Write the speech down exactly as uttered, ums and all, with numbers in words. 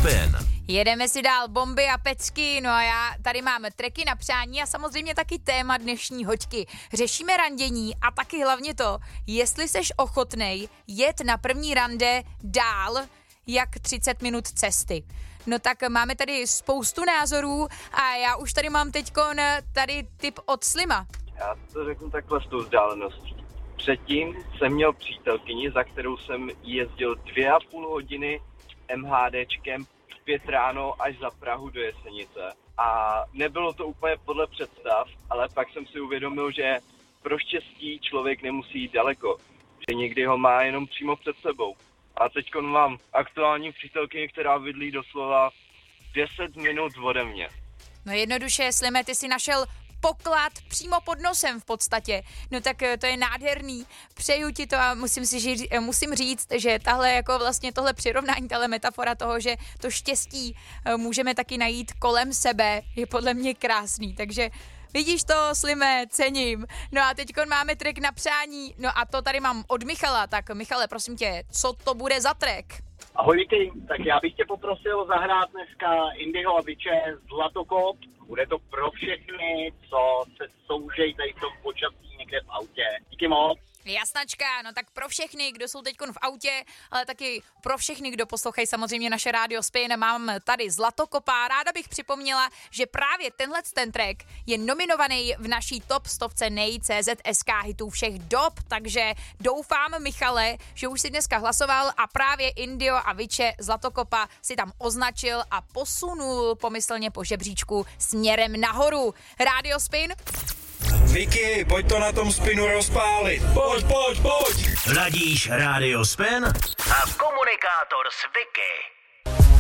Spin. Jedeme si dál bomby a pecky, no a já tady mám treky na přání a samozřejmě taky téma dnešní hoďky. Řešíme randění a taky hlavně to, jestli seš ochotnej jet na první rande dál jak třicet minut cesty. No tak máme tady spoustu názorů a já už tady mám teďkon tady tip od Slima. Já to řeknu takhle s tou vzdáleností. Předtím jsem měl přítelkyni, za kterou jsem jezdil dvě a půl hodiny MHDčkem v pět ráno až za Prahu do Jesenice. A nebylo to úplně podle představ, ale pak jsem si uvědomil, že pro štěstí člověk nemusí jít daleko. Že někdy ho má jenom přímo před sebou. A teď mám aktuální přítelkyni, která bydlí doslova deset minut ode mě. No jednoduše, Slime, ty si našel poklad přímo pod nosem v podstatě. No tak to je nádherný. Přeju ti to a musím si říct, musím říct, že tahle jako vlastně tohle přirovnání, tahle metafora toho, že to štěstí můžeme taky najít kolem sebe, je podle mě krásný. Takže vidíš to, Slime, cením. No a teďkon máme track na přání. No a to tady mám od Michala. Tak Michale, prosím tě, co to bude za track? Ahoj Vítej, tak já bych tě poprosil zahrát dneska Indyho a Viče Zlatokop. Bude to pro všechny, co se soužejí tady v tom počasí někde v autě. Díky moc. Jasnačka, no tak pro všechny, kdo jsou teďkon v autě, ale taky pro všechny, kdo poslouchají samozřejmě naše rádio Spin, mám tady Zlatokopa. Ráda bych připomněla, že právě tenhle ten track je nominovaný v naší top stovce nej tečka cé zet es ká hitů všech dob, takže doufám, Michale, že už si dneska hlasoval a právě Indio a Viče Zlatokopa si tam označil a posunul pomyslně po žebříčku směrem nahoru. Rádio Spin. Vicky, pojď to na tom Spinu rozpálit. Pojď, pojď, pojď. Hladíš Radio Spin a komunikátor s Vicky.